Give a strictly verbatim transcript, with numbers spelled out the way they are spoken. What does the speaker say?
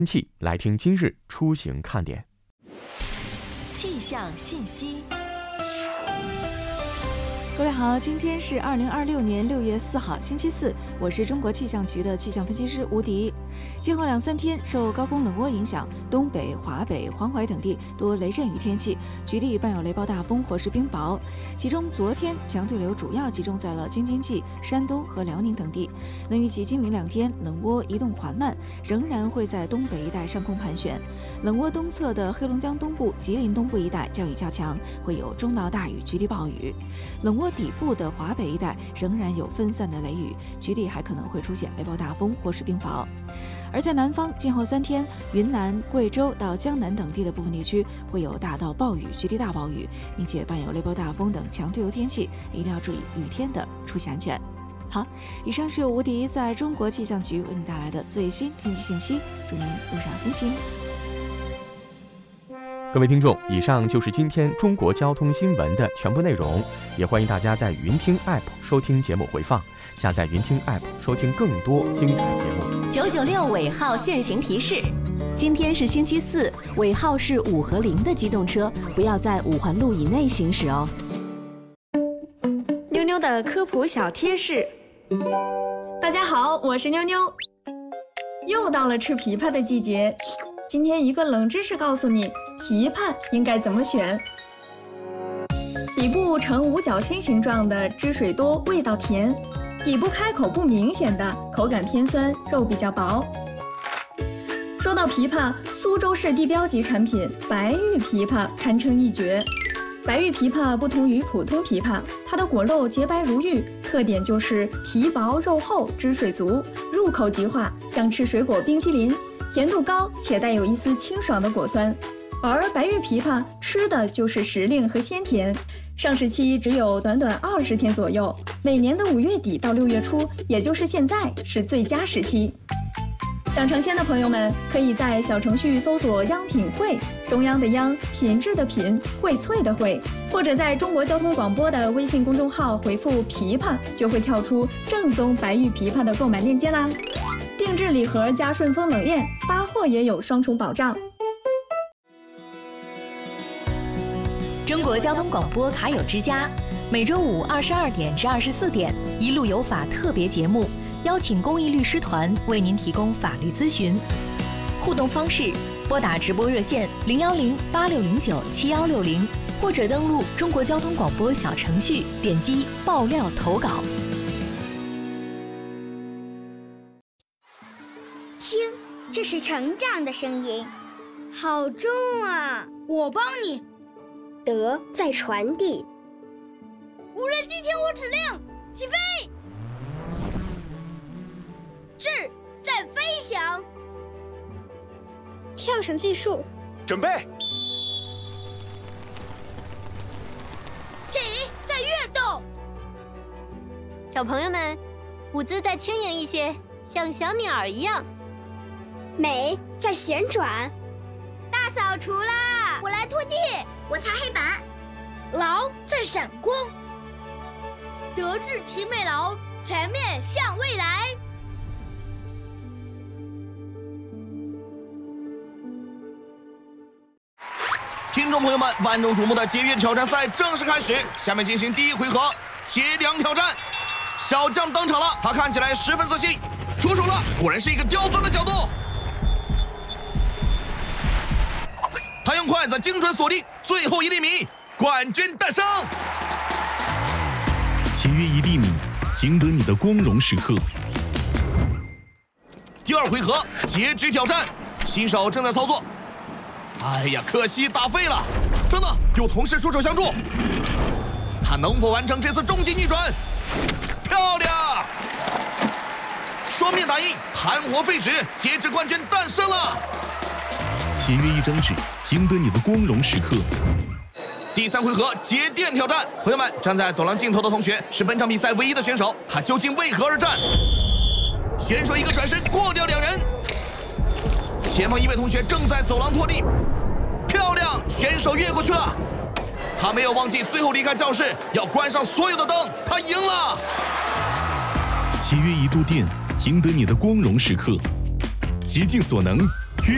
天气来听今日出行看点。 气象信息。 各位好，今天是二零二六年六月四号，星期四，我是中国气象局的气象分析师吴迪。今后两三天受高空冷涡影响，东北、华北、黄淮等地多雷阵雨天气，局地伴有雷暴大风或是冰雹。其中昨天强对流主要集中在了京津冀、山东和辽宁等地。那预计今明两天冷涡移动缓慢，仍然会在东北一带上空盘旋。冷涡东侧的黑龙江东部、吉林东部一带降雨较强，会有中到大雨，局地暴雨。冷涡底部的华北一带仍然有分散的雷雨，局地还可能会出现雷暴大风或是冰雹。而在南方，今后三天，云南、贵州到江南等地的部分地区会有大到暴雨、局地大暴雨，并且伴有雷暴大风等强对流天气，一定要注意雨天的出行安全。好，以上是吴迪在中国气象局为你带来的最新天气信息，祝您路上心情。 各位听众，以上就是今天中国交通新闻的全部内容，也欢迎大家在云听 App 收听节目回放，下载云听 App 收听更多精彩节目。 九九六尾号限行提示：今天是星期四，尾号是五和零的机动车不要在五环路以内行驶哦。 妞妞的科普小贴士。大家好，我是妞妞。又到了吃枇杷的季节，今天一个冷知识告诉你，枇杷应该怎么选。底部呈五角星形状的汁水多，味道甜；底部开口不明显的口感偏酸，肉比较薄。说到枇杷，苏州市地标级产品白玉枇杷堪称一绝。白玉枇杷不同于普通枇杷，它的果肉洁白如玉，特点就是皮薄肉厚，汁水足，入口即化，像吃水果冰淇淋，甜度高且带有一丝清爽的果酸。而白玉枇杷吃的就是时令和鲜甜，上市期只有短短二十天左右，每年的五月底到六月初，也就是现在是最佳时期。想尝鲜的朋友们，可以在小程序搜索央品汇，中央的央，品质的品，荟萃的荟，或者在中国交通广播的微信公众号回复枇杷，就会跳出正宗白玉枇杷的购买链接啦。定制礼盒加顺丰冷链，发货也有双重保障。 中国交通广播卡友之家，每周五二十二点至二十四点，一路有法特别节目，邀请公益律师团为您提供法律咨询。互动方式：拨打直播热线零幺零八六零九七幺六零，或者登录中国交通广播小程序，点击爆料投稿。 听，这是成长的声音，好重啊！ 我帮你。 德在传递。 无人机听我指令，起飞。智在飞翔。 跳绳技术， 准备。 体在跃动。 小朋友们，舞姿再轻盈一些，像小鸟一样。 美在旋转。 大扫除啦！ 我来拖地，我擦黑板。 劳在闪光。德智体美劳，全面向未来。 听众朋友们，万众瞩目的节约挑战赛正式开始，下面进行第一回合接梁挑战。小将登场了，他看起来十分自信，出手了，果然是一个刁钻的角度。他用筷子精准锁定最后一厘米，冠军诞生。 节约一厘米，赢得你的光荣时刻。 第二回合截肢挑战，新手正在操作。哎呀，可惜打废了！等等，有同事出手相助，他能否完成这次终极逆转？漂亮！双面打印，含活废纸，截肢冠军诞生了。 节约一张纸，赢得你的光荣时刻。 第三回合节电挑战，朋友们，站在走廊尽头的同学是本场比赛唯一的选手，他究竟为何而战？选手一个转身过掉两人，前方一位同学正在走廊拖地，漂亮，选手越过去了。他没有忘记最后离开教室要关上所有的灯，他赢了。 节约一度电，赢得你的光荣时刻。竭尽所能，